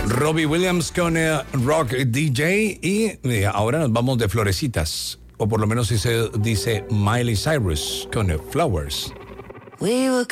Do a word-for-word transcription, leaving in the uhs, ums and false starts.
Robbie Williams con eh, Rock D J. Y eh, ahora nos vamos de florecitas. O por lo menos si se dice Miley Cyrus con eh, Flowers. We were